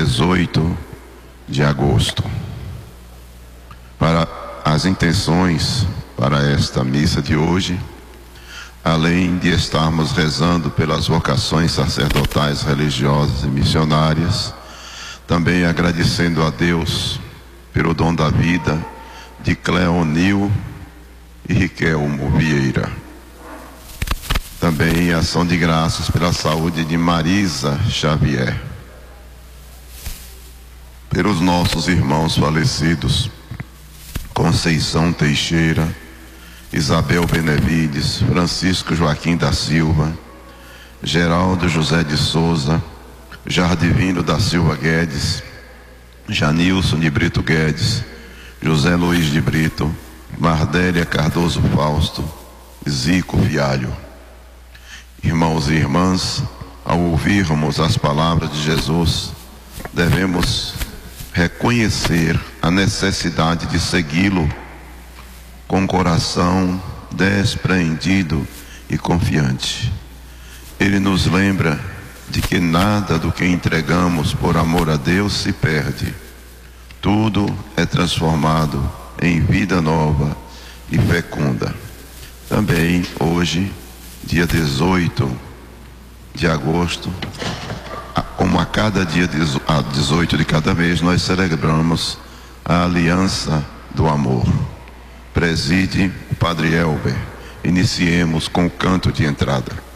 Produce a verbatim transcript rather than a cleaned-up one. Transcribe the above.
dezoito de agosto. Para as intenções para esta missa de hoje, além de estarmos rezando pelas vocações sacerdotais, religiosas e missionárias, também agradecendo a Deus pelo dom da vida de Cleonil e Riquelmo Vieira. Também ação de graças pela saúde de Marisa Xavier. Pelos nossos irmãos falecidos, Conceição Teixeira, Isabel Benevides, Francisco Joaquim da Silva, Geraldo José de Souza, Jardivino da Silva Guedes, Janilson de Brito Guedes, José Luiz de Brito, Mardélia Cardoso Fausto, Zico Fialho. Irmãos e irmãs, ao ouvirmos as palavras de Jesus, devemos reconhecer a necessidade de segui-lo com coração despreendido e confiante. Ele nos lembra de que nada do que entregamos por amor a Deus se perde. Tudo é transformado em vida nova e fecunda. Também hoje, dia dezoito de agosto, como a cada dia dezoito de cada mês, nós celebramos a Aliança do Amor. Preside o Padre Elber. Iniciemos com o canto de entrada.